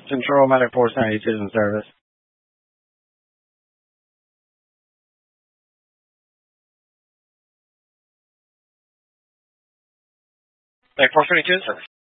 Control Medic Force 92 is in service. Medic Force 22 in service.